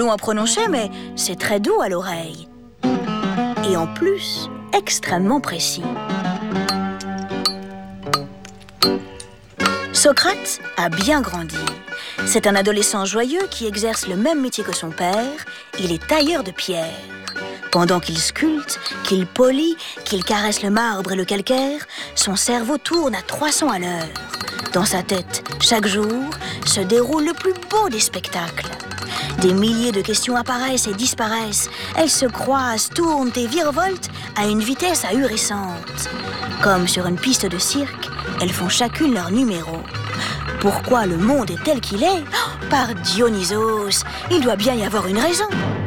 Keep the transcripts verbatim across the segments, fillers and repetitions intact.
long à prononcer, mais c'est très doux à l'oreille. Et en plus, extrêmement précis. Socrate a bien grandi. C'est un adolescent joyeux qui exerce le même métier que son père. Il est tailleur de pierre. Pendant qu'il sculpte, qu'il polit, qu'il caresse le marbre et le calcaire, son cerveau tourne à trois cents à l'heure. Dans sa tête, chaque jour, se déroule le plus beau des spectacles. Des milliers de questions apparaissent et disparaissent. Elles se croisent, tournent et virevoltent à une vitesse ahurissante. Comme sur une piste de cirque, elles font chacune leur numéro. Pourquoi le monde est tel qu'il est ? Oh, par Dionysos, il doit bien y avoir une raison.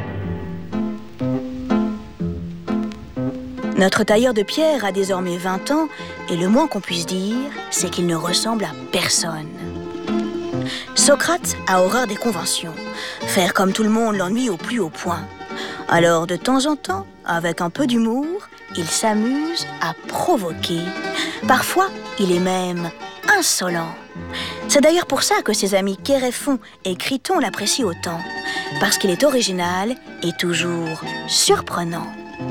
Notre tailleur de pierre a désormais vingt ans et le moins qu'on puisse dire, c'est qu'il ne ressemble à personne. Socrate a horreur des conventions. Faire comme tout le monde l'ennuie au plus haut point. Alors, de temps en temps, avec un peu d'humour, il s'amuse à provoquer. Parfois, il est même insolent. C'est d'ailleurs pour ça que ses amis Kéréphon et Criton l'apprécient autant. Parce qu'il est original et toujours surprenant.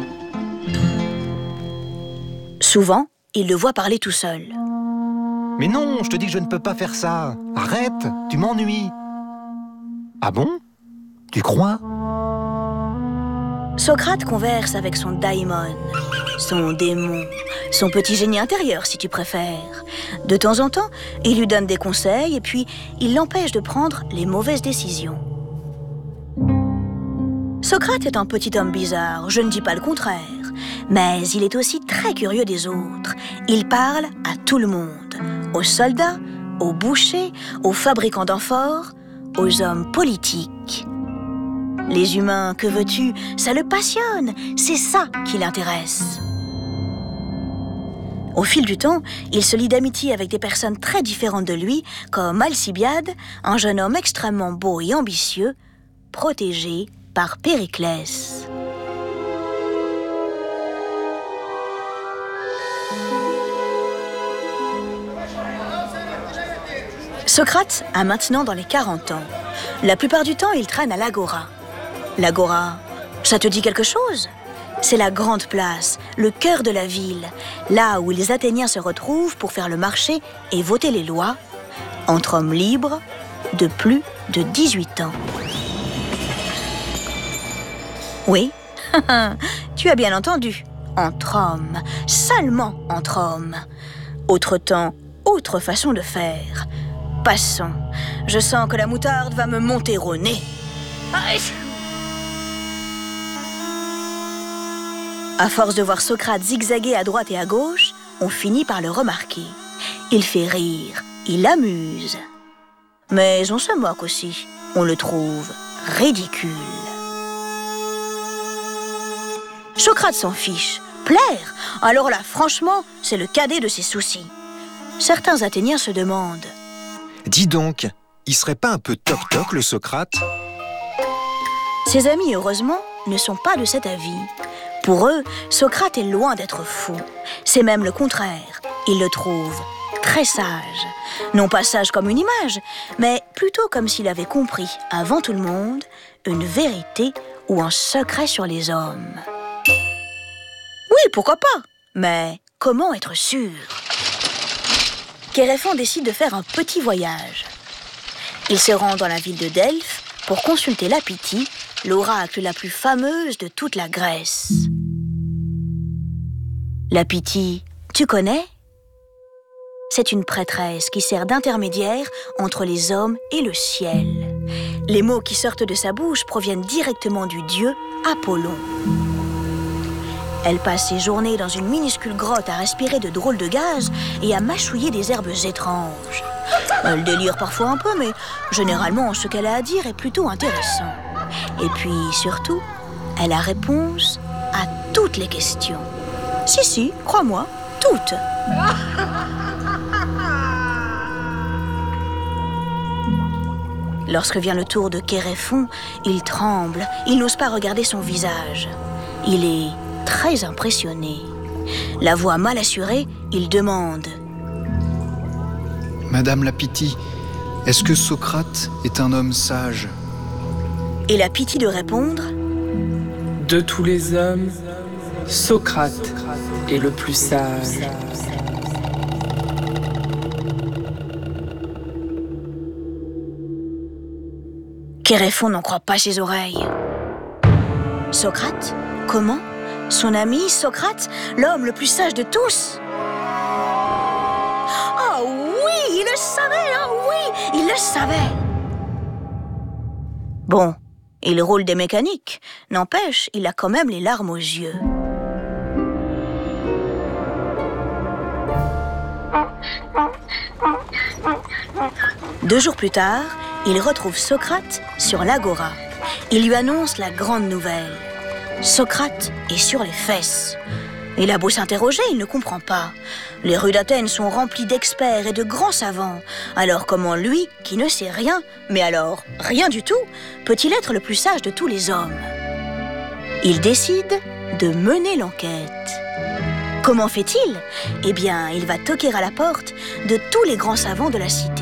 Souvent, il le voit parler tout seul. Mais non, je te dis que je ne peux pas faire ça. Arrête, tu m'ennuies. Ah bon ? Tu crois ? Socrate converse avec son daimon, son démon, son petit génie intérieur si tu préfères. De temps en temps, il lui donne des conseils et puis il l'empêche de prendre les mauvaises décisions. Socrate est un petit homme bizarre, je ne dis pas le contraire. Mais il est aussi très curieux des autres. Il parle à tout le monde. Aux soldats, aux bouchers, aux fabricants d'amphores, aux hommes politiques. Les humains, que veux-tu, ça le passionne. C'est ça qui l'intéresse. Au fil du temps, il se lie d'amitié avec des personnes très différentes de lui, comme Alcibiade, un jeune homme extrêmement beau et ambitieux, protégé par Périclès. Socrate a maintenant dans les quarante ans. La plupart du temps, il traîne à l'Agora. L'Agora, ça te dit quelque chose ? C'est la grande place, le cœur de la ville, là où les Athéniens se retrouvent pour faire le marché et voter les lois, entre hommes libres de plus de dix-huit ans. Oui, tu as bien entendu, entre hommes, seulement entre hommes. Autre temps, autre façon de faire. Passons, je sens que la moutarde va me monter au nez. Aïe. À force de voir Socrate zigzaguer à droite et à gauche, on finit par le remarquer. Il fait rire, il amuse. Mais on se moque aussi, on le trouve ridicule. Socrate s'en fiche. Plaire, alors là, franchement, c'est le cadet de ses soucis. Certains Athéniens se demandent... Dis donc, il serait pas un peu toc-toc, le Socrate ? Ses amis, heureusement, ne sont pas de cet avis. Pour eux, Socrate est loin d'être fou. C'est même le contraire. Ils le trouvent très sage. Non pas sage comme une image, mais plutôt comme s'il avait compris, avant tout le monde, une vérité ou un secret sur les hommes. Oui, pourquoi pas ? Mais comment être sûr ? Kéréphon décide de faire un petit voyage. Il se rend dans la ville de Delphes pour consulter la Pythie, l'oracle la plus fameuse de toute la Grèce. La Pythie, tu connais ? C'est une prêtresse qui sert d'intermédiaire entre les hommes et le ciel. Les mots qui sortent de sa bouche proviennent directement du dieu Apollon. Elle passe ses journées dans une minuscule grotte à respirer de drôles de gaz et à mâchouiller des herbes étranges. Elle délire parfois un peu, mais généralement, ce qu'elle a à dire est plutôt intéressant. Et puis, surtout, elle a réponse à toutes les questions. Si, si, crois-moi, toutes. Lorsque vient le tour de Kéréphon, il tremble, il n'ose pas regarder son visage. Il est très impressionné. La voix mal assurée, il demande « Madame la Pythie, est-ce que Socrate est un homme sage ?» Et la Pythie de répondre: de tous les hommes, Socrate est le plus sage. Kéréphon n'en croit pas ses oreilles. Socrate? Comment? Son ami Socrate, l'homme le plus sage de tous? Oh oui, il le savait, hein, oui, il le savait. Bon, il roule des mécaniques. N'empêche, il a quand même les larmes aux yeux. Deux jours plus tard, il retrouve Socrate sur l'agora. Il lui annonce la grande nouvelle. Socrate est sur les fesses. Il a beau s'interroger, il ne comprend pas. Les rues d'Athènes sont remplies d'experts et de grands savants. Alors comment lui, qui ne sait rien, mais alors rien du tout, peut-il être le plus sage de tous les hommes? Il décide de mener l'enquête. Comment fait-il? Eh bien, il va toquer à la porte de tous les grands savants de la cité.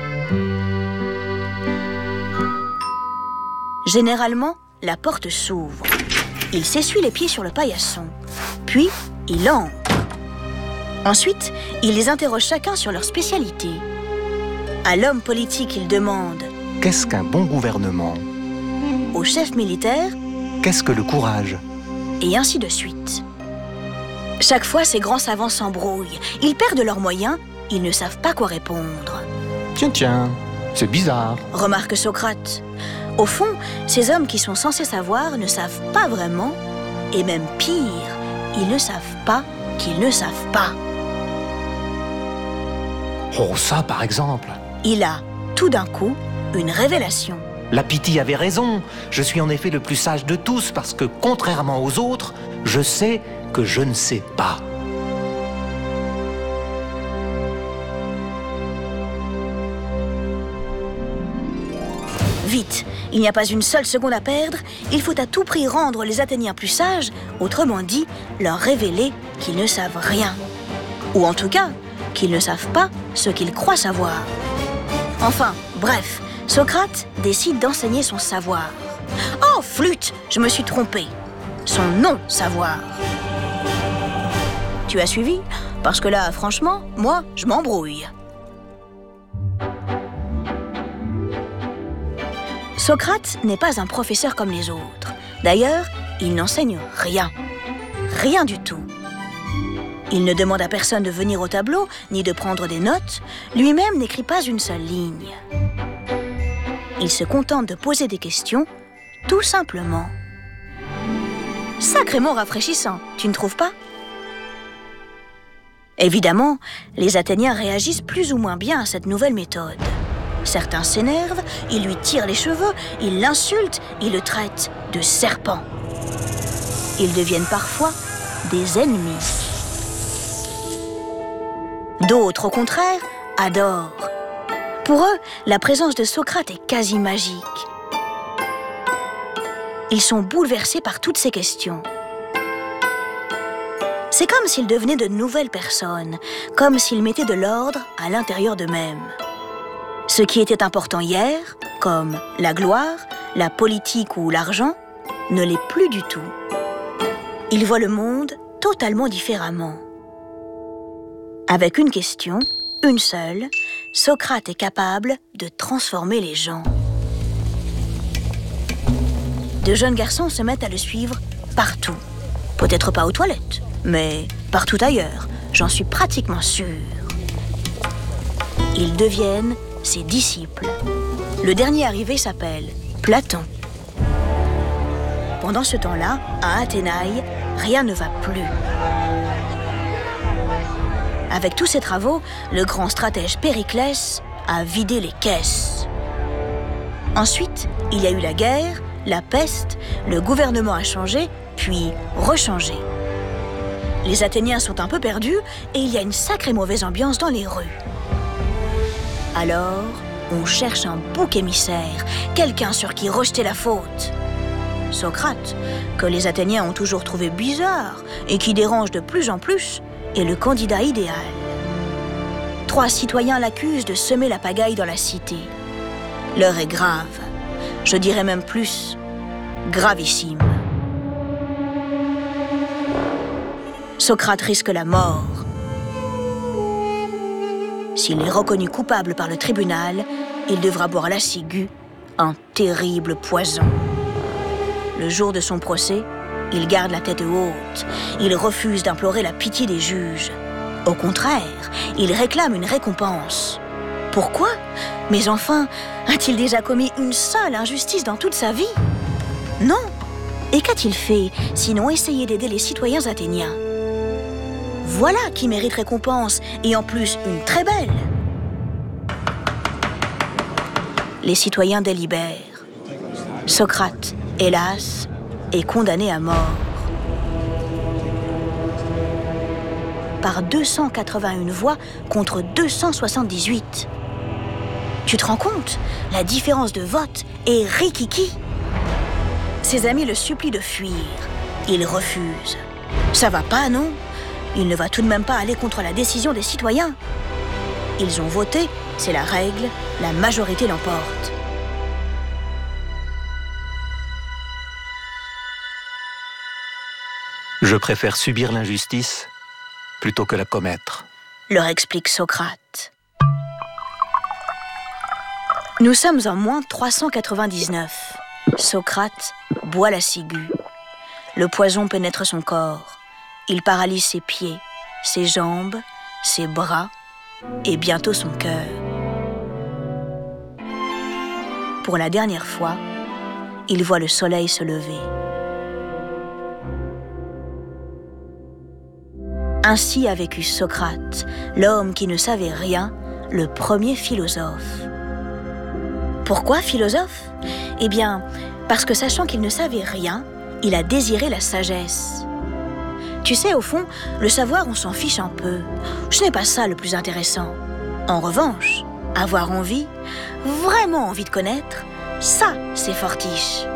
Généralement, la porte s'ouvre. Il s'essuie les pieds sur le paillasson. Puis, il entre. Ensuite, il les interroge chacun sur leur spécialité. À l'homme politique, il demande: qu'est-ce qu'un bon gouvernement? Au chef militaire, qu'est-ce que le courage? Et ainsi de suite. Chaque fois, ces grands savants s'embrouillent. Ils perdent leurs moyens, ils ne savent pas quoi répondre. Tiens, tiens, c'est bizarre, remarque Socrate. Au fond, ces hommes qui sont censés savoir ne savent pas vraiment, et même pire, ils ne savent pas qu'ils ne savent pas. Oh, ça par exemple. Il a, tout d'un coup, une révélation. La Pythie avait raison. Je suis en effet le plus sage de tous parce que, contrairement aux autres, je sais que je ne sais pas. Vite, il n'y a pas une seule seconde à perdre. Il faut à tout prix rendre les Athéniens plus sages, autrement dit, leur révéler qu'ils ne savent rien. Ou en tout cas, qu'ils ne savent pas ce qu'ils croient savoir. Enfin, bref, Socrate décide d'enseigner son savoir. Oh, flûte, je me suis trompée. Son non-savoir. Tu as suivi? Parce que là, franchement, moi, je m'embrouille. Socrate n'est pas un professeur comme les autres. D'ailleurs, il n'enseigne rien. Rien du tout. Il ne demande à personne de venir au tableau, ni de prendre des notes. Lui-même n'écrit pas une seule ligne. Il se contente de poser des questions, tout simplement. Sacrément rafraîchissant, tu ne trouves pas? Évidemment, les Athéniens réagissent plus ou moins bien à cette nouvelle méthode. Certains s'énervent, ils lui tirent les cheveux, ils l'insultent, ils le traitent de serpent. Ils deviennent parfois des ennemis. D'autres, au contraire, adorent. Pour eux, la présence de Socrate est quasi magique. Ils sont bouleversés par toutes ces questions. C'est comme s'ils devenaient de nouvelles personnes, comme s'ils mettaient de l'ordre à l'intérieur d'eux-mêmes. Ce qui était important hier, comme la gloire, la politique ou l'argent, ne l'est plus du tout. Ils voient le monde totalement différemment. Avec une question, une seule, Socrate est capable de transformer les gens. De jeunes garçons se mettent à le suivre partout. Peut-être pas aux toilettes, mais partout ailleurs, j'en suis pratiquement sûre. Ils deviennent ses disciples. Le dernier arrivé s'appelle Platon. Pendant ce temps-là, à Athénaï, rien ne va plus. Avec tous ses travaux, le grand stratège Périclès a vidé les caisses. Ensuite, il y a eu la guerre, la peste, le gouvernement a changé, puis rechangé. Les Athéniens sont un peu perdus et il y a une sacrée mauvaise ambiance dans les rues. Alors, on cherche un bouc émissaire, quelqu'un sur qui rejeter la faute. Socrate, que les Athéniens ont toujours trouvé bizarre et qui dérange de plus en plus, est le candidat idéal. Trois citoyens l'accusent de semer la pagaille dans la cité. L'heure est grave. Je dirais même plus, gravissime. Socrate risque la mort. S'il est reconnu coupable par le tribunal, il devra boire la ciguë, un terrible poison. Le jour de son procès, il garde la tête haute. Il refuse d'implorer la pitié des juges. Au contraire, il réclame une récompense. Pourquoi? Mais enfin, a-t-il déjà commis une seule injustice dans toute sa vie? Non. Et qu'a-t-il fait, sinon essayer d'aider les citoyens athéniens? Voilà qui mérite récompense, et en plus une très belle. Les citoyens délibèrent. Socrate, hélas, est condamné à mort. Par deux cent quatre-vingt-une voix contre deux cent soixante-dix-huit. Tu te rends compte? La différence de vote est rikiki. Ses amis le supplient de fuir. Il refuse. Ça va pas, non? Il ne va tout de même pas aller contre la décision des citoyens. Ils ont voté, c'est la règle, la majorité l'emporte. Je préfère subir l'injustice plutôt que la commettre, leur explique Socrate. Nous sommes en moins trois cent quatre-vingt-dix-neuf. Socrate boit la ciguë. Le poison pénètre son corps. Il paralyse ses pieds, ses jambes, ses bras et bientôt son cœur. Pour la dernière fois, il voit le soleil se lever. Ainsi a vécu Socrate, l'homme qui ne savait rien, le premier philosophe. Pourquoi philosophe? Eh bien, parce que sachant qu'il ne savait rien, il a désiré la sagesse. Tu sais, au fond, le savoir, on s'en fiche un peu. Ce n'est pas ça le plus intéressant. En revanche, avoir envie, vraiment envie de connaître, ça, c'est fortiche.